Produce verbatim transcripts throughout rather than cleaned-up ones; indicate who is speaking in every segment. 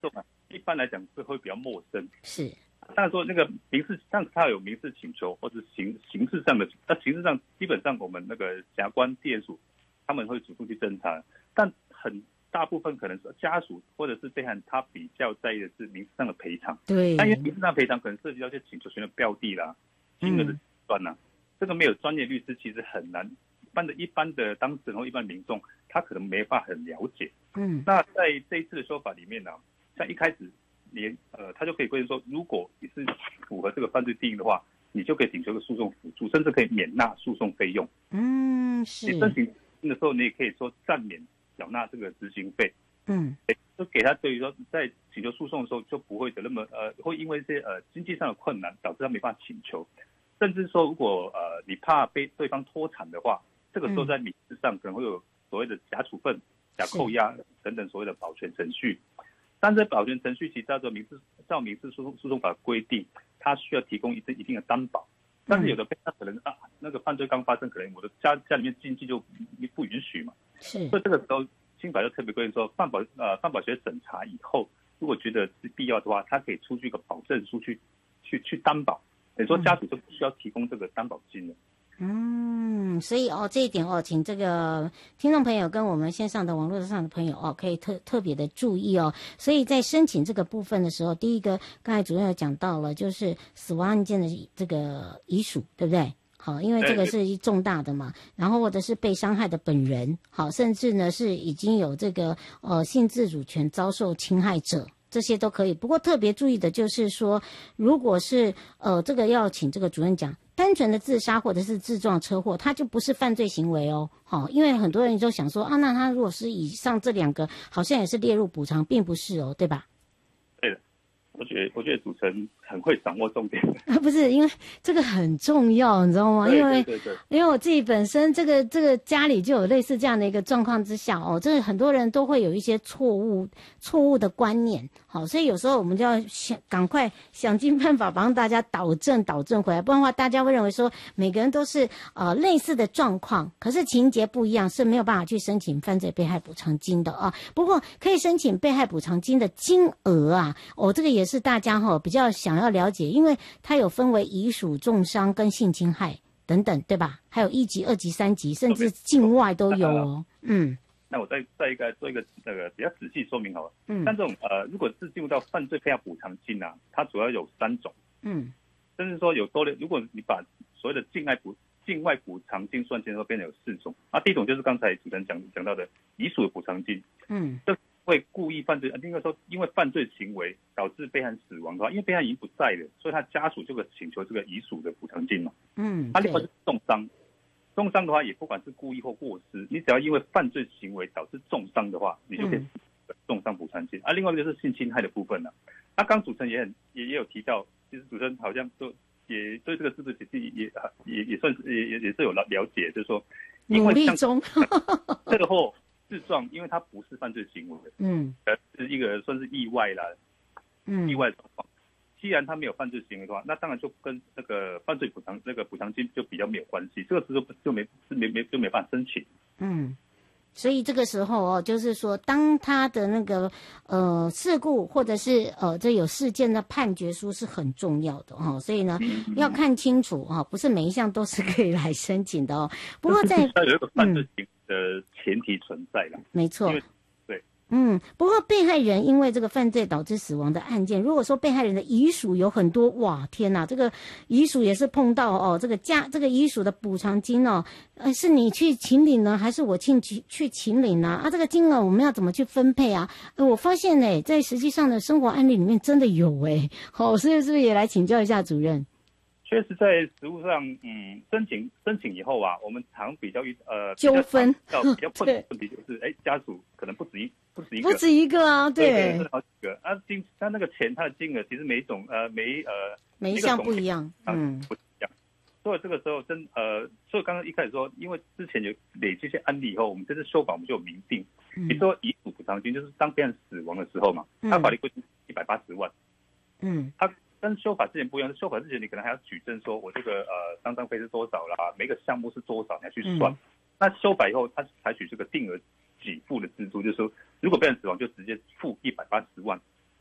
Speaker 1: 众啊，一般来讲是会比较陌生。
Speaker 2: 是。
Speaker 1: 当然说那个民事，但是他有民事请求或者刑刑事上的，那刑事上基本上我们那个检察官、地检署他们会主动去侦查，但很大部分可能是家属或者是被害人他比较在意的是民事上的赔偿。
Speaker 2: 对。
Speaker 1: 但因为民事上赔偿可能涉及到一些请求权的标的啦、金额的计算啦，这个没有专业律师其实很难。一般的一般的当事人或一般民众，他可能没法很了解。
Speaker 2: 嗯。
Speaker 1: 那在这一次的说法里面呢、啊，像一开始。连呃，他就可以规定说，如果你是符合这个犯罪定义的话，你就可以请求个诉讼辅助，甚至可以免纳诉讼费用。
Speaker 2: 嗯，是。
Speaker 1: 你申请的时候，你也可以说暂免缴纳这个执行费。
Speaker 2: 嗯，
Speaker 1: 就给他对于说在请求诉讼的时候就不会有那么呃，会因为一些呃经济上的困难导致他没办法请求，甚至说如果呃你怕被对方脱产的话，这个时候在民事上可能会有所谓的假处分、假扣押等等所谓的保全程序。但是保全程序其实照着民事照民事诉讼诉讼法规定，它需要提供一定一定的担保。但是有的被他可能啊，那个犯罪刚发生，可能我的家家里面经济就不允许嘛。
Speaker 2: 是。
Speaker 1: 所以这个时候，新法就特别规定说，犯保呃犯保学审查以后，如果觉得是必要的话，他可以出具一个保证书去去去担保，等于说家属就不需要提供这个担保金了。
Speaker 2: 嗯，所以哦，这一点哦，请这个听众朋友跟我们线上的网络上的朋友哦，可以特特别的注意哦。所以在申请这个部分的时候，第一个刚才主任有讲到了，就是死亡案件的这个遗属，对不对？好，因为这个是重大的嘛，然后或者是被伤害的本人，好，甚至呢是已经有这个呃性自主权遭受侵害者。这些都可以，不过特别注意的就是说，如果是呃这个要请这个主任讲，单纯的自杀或者是自撞车祸，它就不是犯罪行为哦。好、哦，因为很多人都想说啊，那他如果是以上这两个，好像也是列入补偿，并不是哦，对吧？
Speaker 1: 对的，我觉得我觉得主持人很会掌握重点。
Speaker 2: 啊，不是，因为这个很重要，你知道吗？因为
Speaker 1: 对对对对，
Speaker 2: 因为我自己本身这个这个家里就有类似这样的一个状况之下哦，这很多人都会有一些错误错误的观念，好，所以有时候我们就要想赶快想尽办法帮大家导正导正回来，不然的话大家会认为说每个人都是呃类似的状况，可是情节不一样是没有办法去申请犯罪被害补偿金的啊。不过可以申请被害补偿金的金额啊，哦，这个也是大家哈、哦、比较想要了解，因为它有分为遗属、重伤跟性侵害等等，对吧？还有一级、二级、三级，甚至境外都有哦。嗯。
Speaker 1: 那我再再一个做一个那个比较仔细说明好了。
Speaker 2: 嗯。
Speaker 1: 但这种呃，如果是进入到犯罪被害补偿金啊，它主要有三种。
Speaker 2: 嗯。
Speaker 1: 甚至说有多的，如果你把所谓的境外补境外补偿金算进，会变成有四种。啊，第一种就是刚才主持人讲讲到的遗属的补偿金。
Speaker 2: 嗯。
Speaker 1: 这会故意犯罪，应该说因为犯罪行为导致被害人死亡的话，因为被害人已经不在了，所以他家属就会请求这个遗属的补偿金嘛。
Speaker 2: 嗯。
Speaker 1: 他、啊、另外就是重伤。重伤的话，也不管是故意或过失，你只要因为犯罪行为导致重伤的话，你就可以重伤补偿金。啊，另外一个就是性侵害的部分了、啊。那、啊、刚主持人也很也也有提到，其实主持人好像都也对这个制度体系也也也算是也也是有了了解，就是说，因为
Speaker 2: 努力中
Speaker 1: 车祸、自撞，因为它不是犯罪行为，
Speaker 2: 嗯，
Speaker 1: 呃，是一个算是意外啦，
Speaker 2: 嗯，
Speaker 1: 意外状况。既然他没有犯罪行为的话，那当然就跟那个犯罪补偿那个补偿金就比较没有关系，这个时候就没是没没就没办法申请。
Speaker 2: 嗯，所以这个时候哦，就是说，当他的那个呃事故或者是呃这有事件的判决书是很重要的哈、哦，所以呢、嗯、要看清楚哈、哦，不是每一项都是可以来申请的哦。不过在
Speaker 1: 要有一个犯罪行为的前提存在啦、
Speaker 2: 嗯，没错。
Speaker 1: 对，
Speaker 2: 嗯，不过被害人因为这个犯罪导致死亡的案件，如果说被害人的遗属有很多，哇，天哪，这个遗属也是碰到哦，这个家这个遗属的补偿金哦，呃，是你去请领呢，还是我去去去请领呢？啊，这个金额我们要怎么去分配啊？呃，我发现呢，在实际上的生活案例里面真的有哎，好、哦，所以是不是也来请教一下主任？
Speaker 1: 确实，在实务上，嗯，申请申请以后啊，我们常比较呃
Speaker 2: 纠纷，
Speaker 1: 比较困难的问题就是，哎，家属可能不止一不止一个，
Speaker 2: 不止一个啊，对，
Speaker 1: 对，好几个啊，金他那个钱，他的金额其实每一种呃每呃
Speaker 2: 每一项不一样，嗯，
Speaker 1: 不一样。所以这个时候真呃，所以刚刚一开始说，因为之前有累积一些案例以后，我们这次修法我们就有明定，
Speaker 2: 嗯、
Speaker 1: 比如说遗属补偿金，就是当别人死亡的时候嘛，他法律规定一百八十万，
Speaker 2: 嗯，
Speaker 1: 他。跟修法之前不一样，修法之前你可能还要举证说我这个呃丧葬费是多少啦，每个项目是多少，你要去算。嗯、那修法以后，他采取这个定额给付的制度，就是说，如果被人死亡就直接付一百八十万，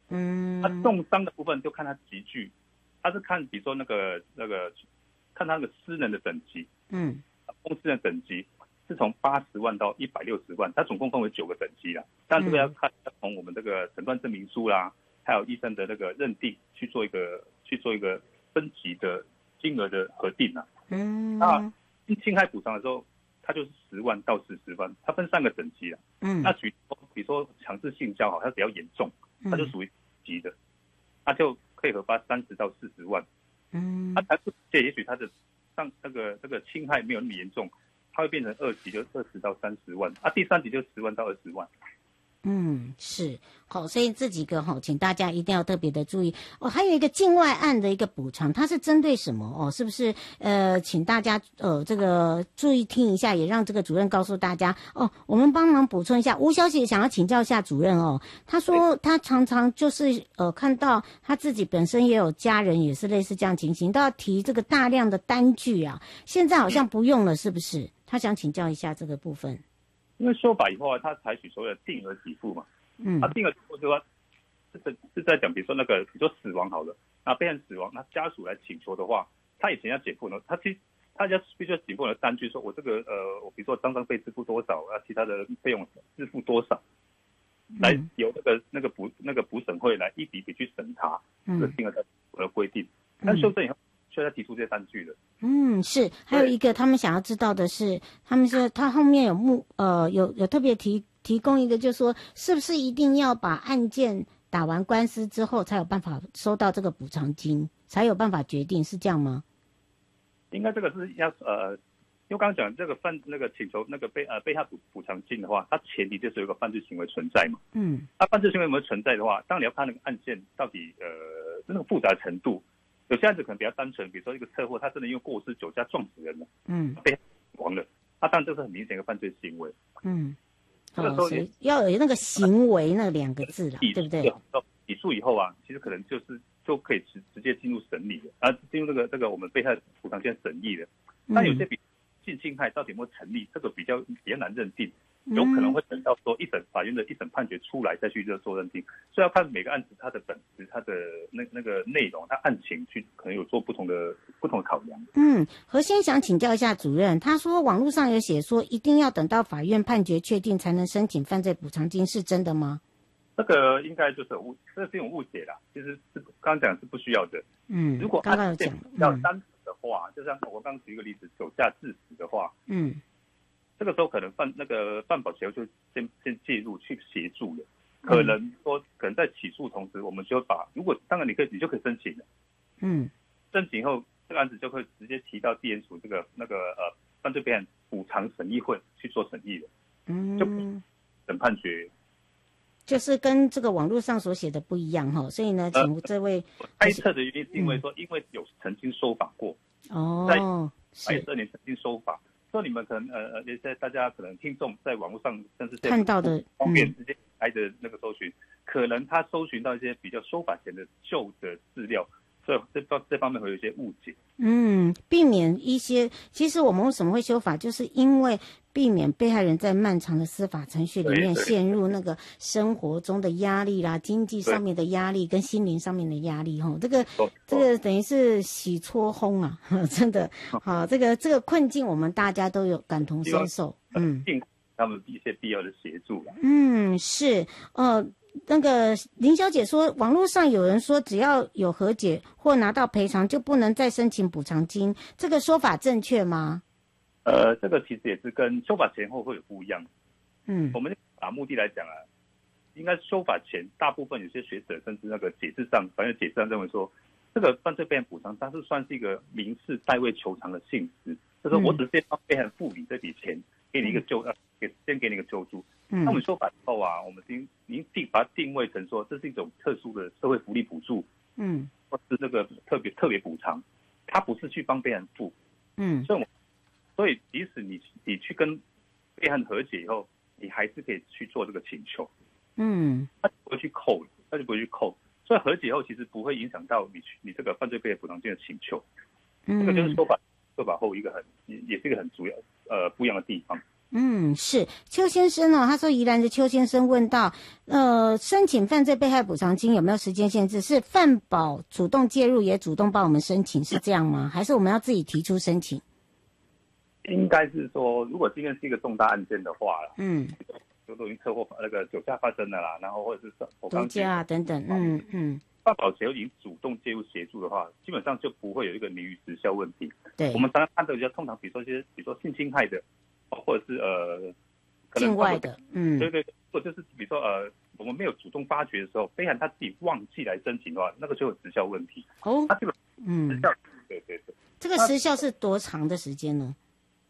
Speaker 2: 嗯，
Speaker 1: 那重伤的部分就看他集聚，他是看比如说那个那个看他那个失能的等级，
Speaker 2: 嗯，
Speaker 1: 公司的等级是从八十万到一百六十万，它总共分为九个等级啦。但这个要看从我们这个诊断证明书啦，还有医生的那个认定去做一个去做一个分级的金额的核定啊。
Speaker 2: 嗯，
Speaker 1: 那侵害补偿的时候，它就是十万到四十万，它分三个等级啦。
Speaker 2: 嗯，
Speaker 1: 那举比如说强制性交好，它比较严重，它就属于级的，那就可以核发三十到四十万。
Speaker 2: 嗯，
Speaker 1: 那残酷界也许它的上那个这个侵害没有那么严重，它会变成二级，就二十到三十万，啊，第三级就十万到二十万。
Speaker 2: 嗯，是好，所以这几个哈，请大家一定要特别的注意哦。还有一个境外案的一个补偿，它是针对什么哦？是不是呃，请大家呃这个注意听一下，也让这个主任告诉大家哦。我们帮忙补充一下，吴小姐想要请教一下主任哦。她说她常常就是呃看到她自己本身也有家人也是类似这样情形，都要提这个大量的单据啊，现在好像不用了，是不是？她想请教一下这个部分。
Speaker 1: 因为修法以后啊，它采取所谓的定额给付嘛，
Speaker 2: 嗯，
Speaker 1: 啊，定额给付就说是是在讲，比如说那个，比如说死亡好了，那被害人死亡，那家属来请求的话，他以前要解付呢，他其实他要必须要解付的单据，说我这个呃，我比如说张张费支付多少，啊，其他的费用支付多少，来由那个那个补那个补审会来一笔笔去审查这个定额的规定，但修正以后。需要提出这些单据的。
Speaker 2: 嗯，是，还有一个他们想要知道的是，他们说他后面有目呃有有特别提提供一个，就是说是不是一定要把案件打完官司之后才有办法收到这个补偿金，才有办法决定，是这样吗？
Speaker 1: 应该这个是要呃，因为刚刚讲这个犯那个请求那个被呃被害补补偿金的话，它前提就是有个犯罪行为存在嘛。
Speaker 2: 嗯，
Speaker 1: 它犯罪行为有没有存在的话，当然你要看那个案件到底呃那个复杂程度。有些案子可能比较单纯，比如说一个车祸，他真的因为过失酒驾撞死人了，嗯，被死亡了，那当然这是很明显的犯罪行为，
Speaker 2: 嗯，这个时候要有那个行为那两个字啦，对不对？
Speaker 1: 起诉以后啊，其实可能就是就可以直直接进入审理了，啊，进入这个这个我们被害补偿金审议了。但有些比性侵害到底有没有成立，这个比较比较难认定。有可能会等到说一审法院的一审判决出来再去这做认定，所以要看每个案子它的本质、它的那那个内容、它案情去可能有做不同的不同的考量。
Speaker 2: 嗯，何先想请教一下主任，他说网络上有写说一定要等到法院判决确定才能申请犯罪补偿金，是真的吗？
Speaker 1: 这个应该就是误，这是一种误解啦。其实是刚刚讲是不需要的。
Speaker 2: 嗯，
Speaker 1: 如果案件要单纯的话，
Speaker 2: 嗯、
Speaker 1: 就像我刚举一个例子，酒驾致死的话，
Speaker 2: 嗯。
Speaker 1: 这个时候可能犯那个犯保协会就先先介入去协助了，可能说可能在起诉同时，我们就把如果当然你可以你就可以申请了，
Speaker 2: 嗯，
Speaker 1: 申请以后这个案子就会直接提到地检署这个那个呃犯罪被害补偿审议会去做审议了，
Speaker 2: 嗯，
Speaker 1: 就审判决，
Speaker 2: 就是跟这个网络上所写的不一样哈，所以呢，请这位
Speaker 1: 猜测的原因是因为说因为有曾经收法过，
Speaker 2: 哦，
Speaker 1: 在二十二年曾经收法。说你们可能呃呃，也在大家可能听众在网络上甚至
Speaker 2: 看到的
Speaker 1: 方便直接开的那个搜寻，嗯、可能他搜寻到一些比较收法前的旧的资料，所以这这方面会有一些误解。
Speaker 2: 嗯，避免一些，其实我们为什么会修法，就是因为避免被害人在漫长的司法程序里面陷入那个生活中的压力啦、经济上面的压力跟心灵上面的压力哈。这个这个等于是洗搓烘啊，真的好，这个这个困境我们大家都有感同身受。嗯，
Speaker 1: 他们一些必要的协助啦。
Speaker 2: 嗯，是呃。那个林小姐说，网络上有人说只要有和解或拿到赔偿就不能再申请补偿金，这个说法正确吗？
Speaker 1: 呃，这个其实也是跟修法前后会有不一样。
Speaker 2: 嗯，
Speaker 1: 我们把目的来讲啊，应该修法前大部分有些学者甚至那个解释上，反正解释上认为说，这个犯罪被害人补偿它是算是一个民事代位求偿的性质，就是我只是帮被害人付你这笔钱，给你一个救呃，给先给你一个救助。那我们修法以后啊，我们定您定把它定位成说，这是一种特殊的社会福利补助，
Speaker 2: 嗯，
Speaker 1: 或是那个特别特别补偿，它不是去帮被害人付，
Speaker 2: 嗯，
Speaker 1: 所以我所以即使你你去跟被害人和解以后，你还是可以去做这个请求，
Speaker 2: 嗯，
Speaker 1: 他就不会去扣，他就不会去扣，所以和解后其实不会影响到你你这个犯罪被害补偿金的请求，
Speaker 2: 嗯，
Speaker 1: 这个就是修法修法后一个很也是一个很主要呃不一样的地方。
Speaker 2: 嗯，是邱先生哦，他说宜兰的邱先生问到，呃，申请犯罪被害补偿金有没有时间限制？是犯保主动介入也主动帮我们申请，是这样吗？还是我们要自己提出申请？
Speaker 1: 应该是说，如果今天是一个重大案件的话，
Speaker 2: 嗯，
Speaker 1: 就都已经车祸那个酒驾发生了啦，然后或者是
Speaker 2: 毒驾啊等等，嗯嗯，
Speaker 1: 犯保协已经主动介入协助的话，基本上就不会有一个免于时效问题。
Speaker 2: 对，
Speaker 1: 我们常常看到比较通常，比如说一些，比如说性侵害的，或者是呃，
Speaker 2: 境外的，嗯，
Speaker 1: 对对，或者就是比如说呃，我们没有主动发觉的时候，被害人他自己忘记来申请的话，那个就有时效问题。
Speaker 2: 哦，
Speaker 1: 他这个
Speaker 2: 嗯，
Speaker 1: 时效，对对对，
Speaker 2: 这个时效是多长的时间呢？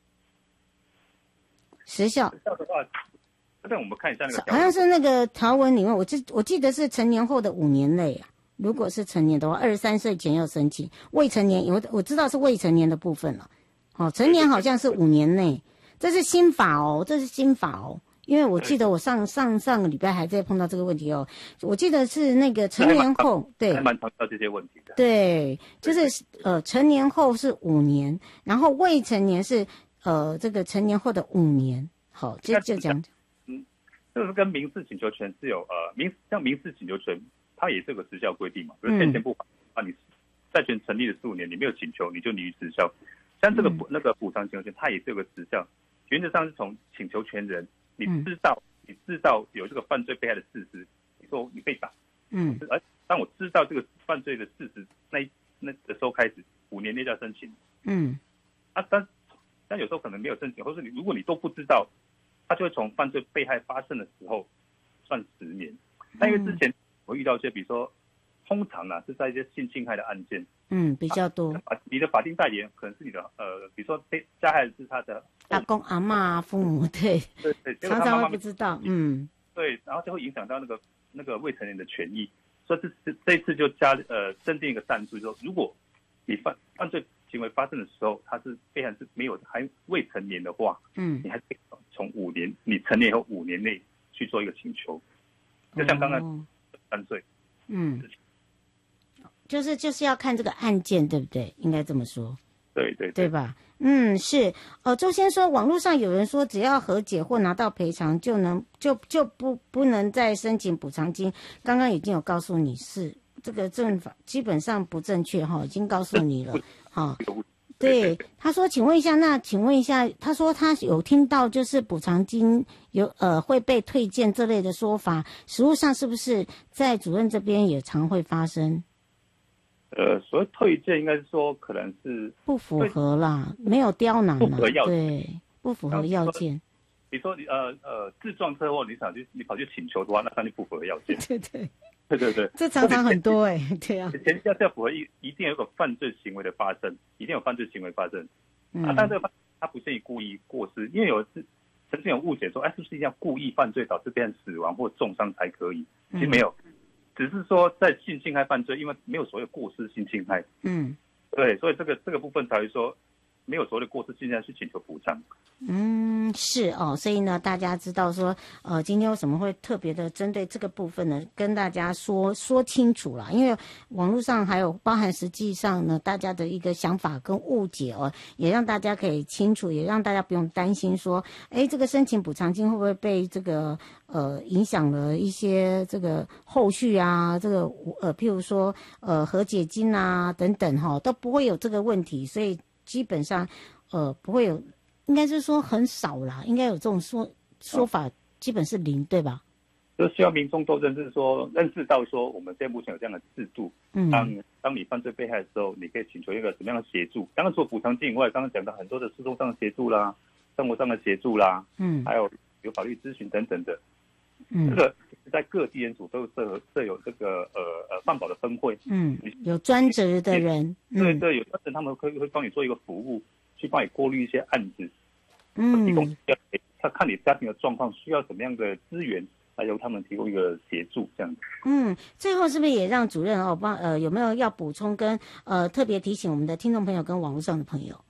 Speaker 2: 时效，
Speaker 1: 时效的话，那我们看一下那个，
Speaker 2: 好像是那个条文里面，我记我记得是成年后的五年内啊。如果是成年的话，二十三岁前要申请；未成年，我我知道是未成年的部分了。哦，成年好像是五年内，这是新法哦，这是新法哦。因为我记得我上上上个礼拜还在碰到这个问题哦，我记得是那个成年后，对，
Speaker 1: 还蛮常到这些问题的。
Speaker 2: 对，就是呃，成年后是五年，然后未成年是呃这个成年后的五年。好，就就这样。
Speaker 1: 嗯，这个跟民事请求权是有呃民像民事请求权，它也是有个时效规定嘛，比如欠钱不还啊，你债权成立了十五年，你没有请求，你就免于时效。像这个补、嗯、那个补偿请求权，它也是有个时效，原则上是从请求权人你知道、嗯、你知道有这个犯罪被害的事实，你说你被打，
Speaker 2: 嗯，
Speaker 1: 而当我知道这个犯罪的事实那那的时候开始，五年内就要申请，
Speaker 2: 嗯，
Speaker 1: 啊，但但有时候可能没有申请，或是你如果你都不知道，他就会从犯罪被害发生的时候算十年。但因为之前我遇到一些，比如说通常啊是在一些性侵害的案件，
Speaker 2: 嗯，比较多。
Speaker 1: 啊、你的法定代理人可能是你的呃，比如说被加害人是他的
Speaker 2: 阿公阿嬷父母，对
Speaker 1: 对对，
Speaker 2: 常常会不知道，嗯，
Speaker 1: 对，然后就会影响到那个那个未成年的权益，所以这这一次就加呃增订一个弹注，说如果你犯犯罪行为发生的时候，他是被害人是没有还未成年的话，
Speaker 2: 嗯，
Speaker 1: 你还可以从五年，你成年后五年内去做一个请求，就像刚刚三岁，
Speaker 2: 嗯，就是就是要看这个案件，对不对？应该这么说，
Speaker 1: 对对
Speaker 2: 对, 对吧？嗯，是。哦，周先说，网络上有人说，只要和解或拿到赔偿，就能就就不不能再申请补偿金。刚刚已经有告诉你是这个政法基本上不正确哈，已经告诉你了哈。对，他说，请问一下，那请问一下，他说他有听到就是补偿金有呃会被退件这类的说法，实务上是不是在主任这边也常会发生？
Speaker 1: 呃，所谓退件应该是说可能是
Speaker 2: 不符合啦，没有刁难啦，对，不符合要件。
Speaker 1: 比如说你呃呃自撞车祸，你想去你跑去请求的话，那那就不符合要件。
Speaker 2: 对对。
Speaker 1: 对对对，
Speaker 2: 这常常很多哎、欸，对啊。
Speaker 1: 前提要是要符合一一定有一个犯罪行为的发生，一定有犯罪行为发生。
Speaker 2: 嗯、
Speaker 1: 啊，但这个他不限于故意过失，因为有曾经有误解说，哎，是不是一定要故意犯罪导致别人死亡或重伤才可以？其实没有，嗯、只是说在性侵害犯罪，因为没有所谓过失性侵害。
Speaker 2: 嗯，
Speaker 1: 对，所以这个这个部分才会说没有所谓的过失性侵害去请求补偿。
Speaker 2: 嗯，是哦，所以呢，大家知道说，呃，今天为什么会特别的针对这个部分呢，跟大家说说清楚了，因为网络上还有包含实际上呢，大家的一个想法跟误解哦，也让大家可以清楚，也让大家不用担心说，哎，这个申请补偿金会不会被这个呃影响了一些这个后续啊，这个呃，譬如说呃和解金啊等等哈、哦，都不会有这个问题，所以基本上呃不会有。应该是说很少啦，应该有这种说说法，基本是零，对吧？
Speaker 1: 就希望民众都认识说，认识到说，我们现在目前有这样的制度。
Speaker 2: 嗯，
Speaker 1: 当当你犯罪被害的时候，你可以请求一个什么样的协助？当然除了补偿金以外，刚刚讲到很多的诉讼上的协助啦，生活上的协助啦，
Speaker 2: 嗯，
Speaker 1: 还有有法律咨询等等的。
Speaker 2: 嗯，
Speaker 1: 这个在各地检署都设设有这个呃呃犯保的分会。
Speaker 2: 嗯，有专职的人。
Speaker 1: 嗯、对对，有专人他们会会帮你做一个服务，去帮你过滤一些案子。
Speaker 2: 嗯，
Speaker 1: 提供他看你家庭的状况需要什么样的资源，来由他们提供一个协助，这样子。
Speaker 2: 嗯，最后是不是也让主任哦帮呃有没有要补充跟呃特别提醒我们的听众朋友跟网络上的朋友？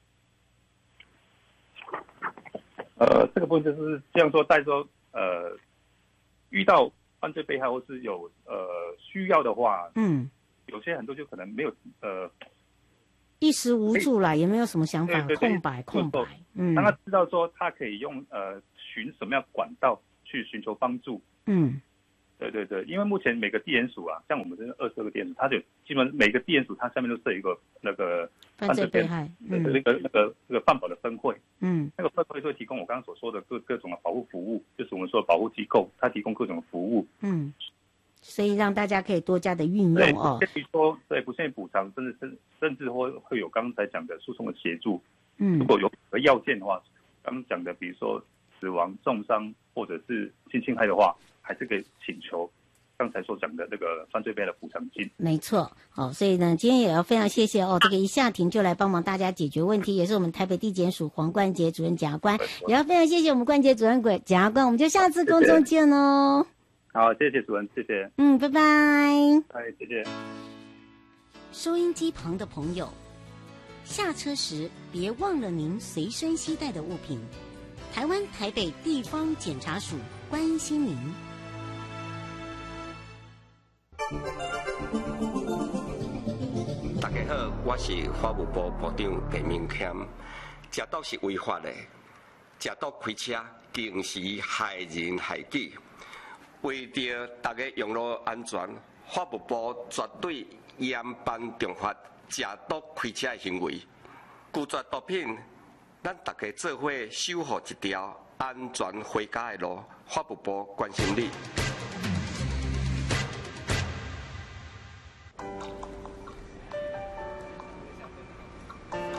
Speaker 1: 呃，这个部分就是这样说，在说呃遇到犯罪被害或是有呃需要的话，
Speaker 2: 嗯，
Speaker 1: 有些很多就可能没有呃。
Speaker 2: 一时无助啦，也没有什么想法，
Speaker 1: 对对对
Speaker 2: 空白空白。嗯，
Speaker 1: 让他知道说他可以用呃寻什么样管道去寻求帮助。
Speaker 2: 嗯，
Speaker 1: 对对对，因为目前每个地检署啊，像我们这二十二个地检署，它就基本每个地检署它下面都设一个那个
Speaker 2: 犯罪被害，
Speaker 1: 嗯，那个那个那个犯保的分会，
Speaker 2: 嗯，
Speaker 1: 那个分会会提供我刚刚所说的各各种的保护服务，就是我们说的保护机构，它提供各种服务，
Speaker 2: 嗯，所以让大家可以多加的运用哦。
Speaker 1: 对，比如说对不限补偿，甚至甚甚至会会有刚才讲的诉讼的协助，
Speaker 2: 嗯，
Speaker 1: 如果有个要件的话，刚刚讲的比如说死亡、重伤或者是性侵害的话，还是可以请求刚才所讲的那个犯罪被害的补偿金。
Speaker 2: 没错，哦，所以呢，今天也要非常谢谢哦，这个一下庭就来帮忙大家解决问题，也是我们台北地检署黄冠杰主任检察官，也要非常谢谢我们冠杰主任检察官，我们就下次空中见哦。
Speaker 1: 好，谢谢主任，谢谢。
Speaker 2: 嗯，拜拜。
Speaker 1: 哎，谢谢。
Speaker 2: 收音机旁的朋友，下车时别忘了您随身携带的物品。台湾台北地方检察署关心您。
Speaker 3: 大家好，我是法务部部长陈明谦。食毒是违法的，食毒开车更是害人害己。为着大家用路安全，法务部绝对严办重罚食毒开车的行为。拒绝毒品，咱大家做伙守护一条安全回家的路。法务部关心你。